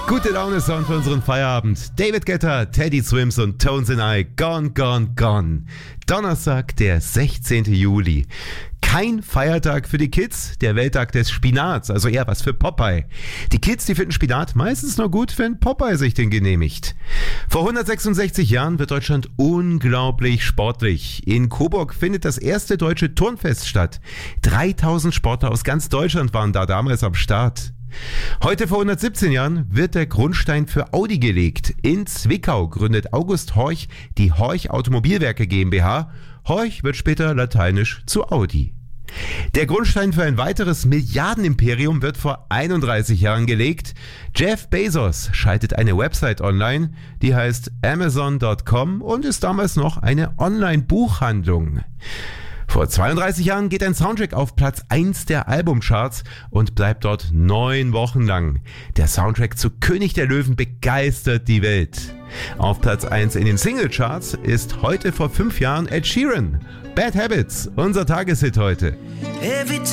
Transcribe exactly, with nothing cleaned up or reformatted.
Gute Laune-Sound für unseren Feierabend. David Guetta, Teddy Swims und Tones and I. Gone, gone, gone. Donnerstag, der sechzehnten Juli. Kein Feiertag für die Kids, der Welttag des Spinats, also eher was für Popeye. Die Kids, die finden Spinat meistens nur gut, wenn Popeye sich den genehmigt. Vor hundertsechsundsechzig Jahren wird Deutschland unglaublich sportlich. In Coburg findet das erste deutsche Turnfest statt. dreitausend Sportler aus ganz Deutschland waren da damals am Start. Heute vor hundertsiebzehn Jahren wird der Grundstein für Audi gelegt. In Zwickau gründet August Horch die Horch Automobilwerke GmbH. Horch wird später lateinisch zu Audi. Der Grundstein für ein weiteres Milliardenimperium wird vor einunddreißig Jahren gelegt. Jeff Bezos schaltet eine Website online, die heißt Amazon Punkt com und ist damals noch eine Online-Buchhandlung. Vor zweiunddreißig Jahren geht ein Soundtrack auf Platz eins der Albumcharts und bleibt dort neun Wochen lang. Der Soundtrack zu König der Löwen begeistert die Welt. Auf Platz eins in den Singlecharts ist heute vor fünf Jahren Ed Sheeran. Bad Habits, unser Tageshit heute.